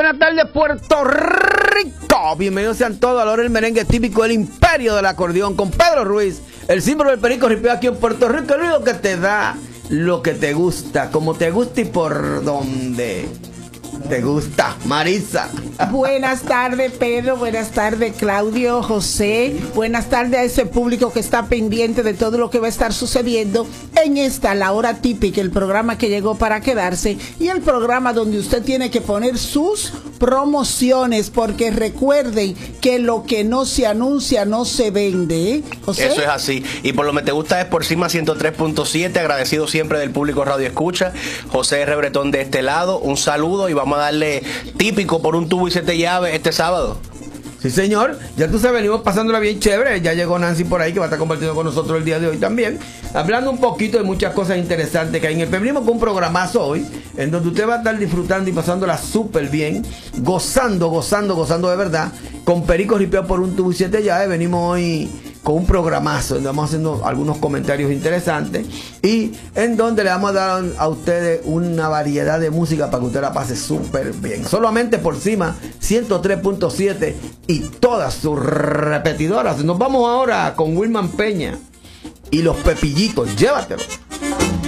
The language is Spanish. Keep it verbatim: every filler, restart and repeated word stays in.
buenas tardes, Puerto Rico. Bienvenidos sean todos a la hora del merengue típico del imperio del acordeón con Pedro Ruiz, el símbolo del perico ripio aquí en Puerto Rico. El único que te da lo que te gusta, como te gusta y por donde te gusta. Marisa. Buenas tardes, Pedro. Buenas tardes, Claudio, José. Buenas tardes a ese público que está pendiente de todo lo que va a estar sucediendo en esta, la hora típica, el programa que llegó para quedarse y el programa donde usted tiene que poner sus promociones, porque recuerden que lo que no se anuncia no se vende, ¿eh, José? Eso es así. Y por lo que te gusta es por Sigma ciento tres punto siete. Agradecido siempre del público Radio Escucha. José R. Bretón de este lado. Un saludo y vamos a darle típico por un tubo y siete llaves este sábado. Sí, señor. Ya tú sabes, venimos pasándola bien chévere. Ya llegó Nancy por ahí, que va a estar compartiendo con nosotros el día de hoy también. Hablando un poquito de muchas cosas interesantes que hay en el Venimos con un programazo hoy, en donde usted va a estar disfrutando y pasándola súper bien, gozando, gozando, gozando de verdad, con Perico Ripiao por un tubo y siete llaves. Venimos hoy con un programazo donde vamos haciendo algunos comentarios interesantes y en donde le vamos a dar a ustedes una variedad de música para que usted la pase súper bien. Solamente por Sigma ciento tres punto siete y todas sus repetidoras. Nos vamos ahora con Wilman Peña y los Pepillitos. Llévatelo.